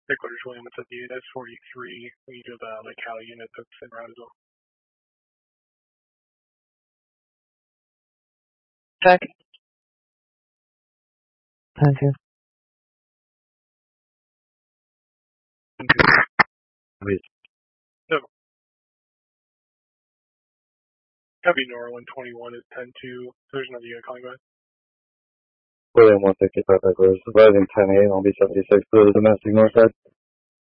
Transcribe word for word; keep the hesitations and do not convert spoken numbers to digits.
Headquarters William, it's at the S forty-three. We do the Lake Cal unit that's in route as well. Check. Thank you. Please. No. Copy Nora one twenty-one is ten two. There's another unit calling back. William one sixty-five headquarters. Rising ten eight on B seventy-six to the domestic north side.